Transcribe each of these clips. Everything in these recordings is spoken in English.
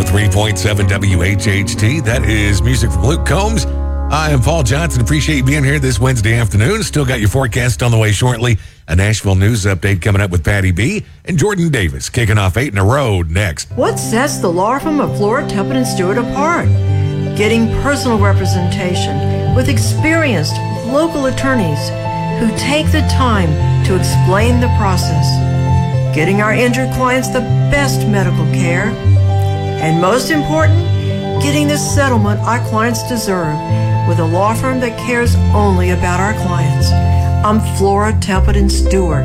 103.7 WHHT. That is music from Luke Combs. I am Paul Johnson. Appreciate you being here this Wednesday afternoon. Still got your forecast on the way shortly. A Nashville news update coming up with Patty B. and Jordan Davis kicking off 8 in a row next. What sets the law firm of Flora, Templeton and Stewart apart? Getting personal representation with experienced local attorneys who take the time to explain the process. Getting our injured clients the best medical care. And most important, getting the settlement our clients deserve with a law firm that cares only about our clients. I'm Flora, Templeton and Stewart.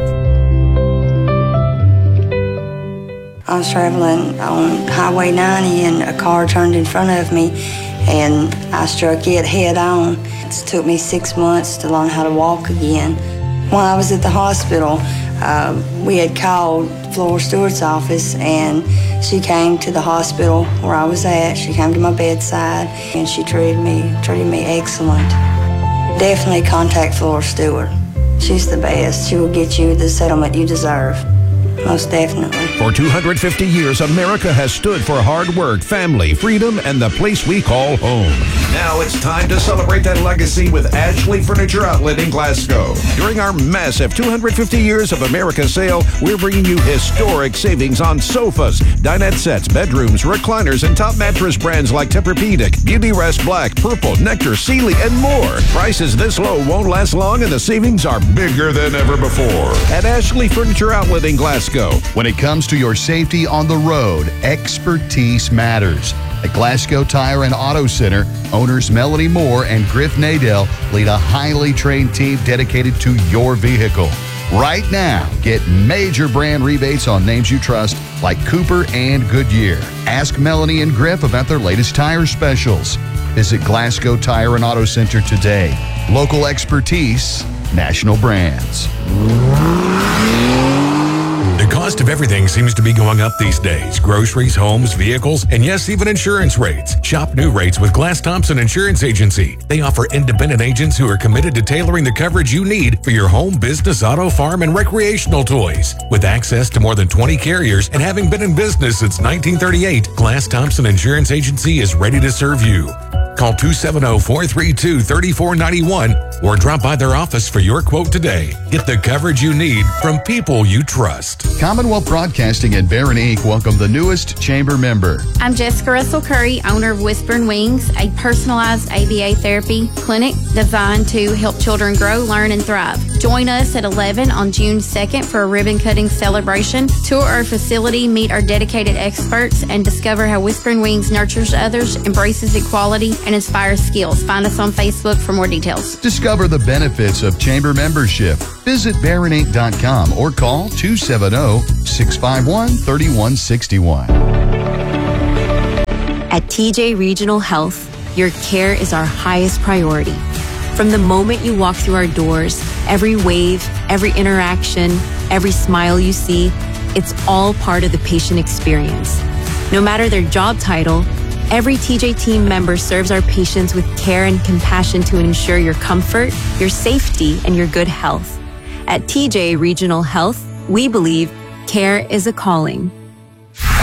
I was traveling on Highway 90 and a car turned in front of me and I struck it head on. It took me 6 months to learn how to walk again. When I was at the hospital, we had called Flora Stewart's office and she came to the hospital where I was at. She came to my bedside and she treated me excellent. Definitely contact Flora Stewart. She's the best. She will get you the settlement you deserve. Most definitely. For 250 years, America has stood for hard work, family, freedom, and the place we call home. Now it's time to celebrate that legacy with Ashley Furniture Outlet in Glasgow. During our massive 250 Years of America sale, we're bringing you historic savings on sofas, dinette sets, bedrooms, recliners, and top mattress brands like Tempur-Pedic, Beautyrest Black, Purple, Nectar, Sealy, and more. Prices this low won't last long, and the savings are bigger than ever before. At Ashley Furniture Outlet in Glasgow. When it comes to your safety on the road, expertise matters. At Glasgow Tire and Auto Center, owners Melanie Moore and Griff Nadell lead a highly trained team dedicated to your vehicle. Right now, get major brand rebates on names you trust like Cooper and Goodyear. Ask Melanie and Griff about their latest tire specials. Visit Glasgow Tire and Auto Center today. Local expertise, national brands. The cost of everything seems to be going up these days. Groceries, homes, vehicles, and yes, even insurance rates. Shop new rates with Glass Thompson Insurance Agency. They offer independent agents who are committed to tailoring the coverage you need for your home, business, auto, farm, and recreational toys. With access to more than 20 carriers and having been in business since 1938, Glass Thompson Insurance Agency is ready to serve you. Call 270-432-3491 or drop by their office for your quote today. Get the coverage you need from people you trust. Commonwealth Broadcasting and Barron Inc. welcome the newest chamber member. I'm Jessica Russell Curry, owner of Whispering Wings, a personalized ABA therapy clinic designed to help children grow, learn, and thrive. Join us at 11 on June 2nd for a ribbon cutting celebration. Tour our facility, meet our dedicated experts, and discover how Whispering Wings nurtures others, embraces equality, and inspires skills. Find us on Facebook for more details. Discover the benefits of chamber membership. Visit barroninc.com or call 270-651-3161. At TJ Regional Health, your care is our highest priority. From the moment you walk through our doors, every wave, every interaction, every smile you see, it's all part of the patient experience. No matter their job title, every TJ team member serves our patients with care and compassion to ensure your comfort, your safety, and your good health. At TJ Regional Health, we believe care is a calling.